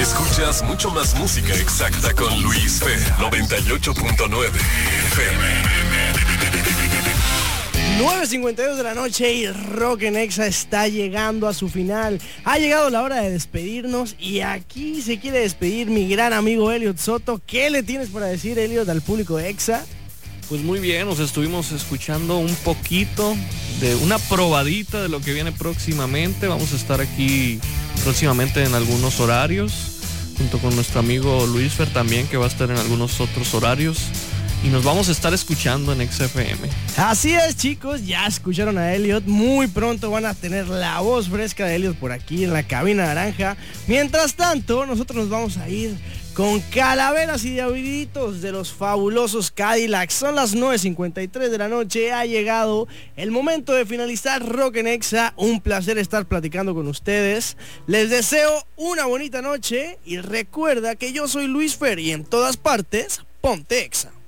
Escuchas mucho más música exacta con Luis Fer, 98.9 FM. 9:52 de la noche y Rock en Exa está llegando a su final. Ha llegado la hora de despedirnos y aquí se quiere despedir mi gran amigo Elliot Soto. ¿Qué le tienes para decir, Elliot, al público de Exa? Pues muy bien, nos estuvimos escuchando un poquito de una probadita de lo que viene próximamente. Vamos a estar aquí próximamente en algunos horarios, junto con nuestro amigo Luis Fer también, que va a estar en algunos otros horarios. Y nos vamos a estar escuchando en XFM. Así es, chicos, ya escucharon a Elliot. Muy pronto van a tener la voz fresca de Elliot por aquí en la cabina naranja. Mientras tanto, nosotros nos vamos a ir con Calaveras y Diablitos de los fabulosos Cadillacs. Son las 9:53 de la noche. Ha llegado el momento de finalizar Rock en Exa. Un placer estar platicando con ustedes. Les deseo una bonita noche y recuerda que yo soy Luis Fer y en todas partes, ponte Exa.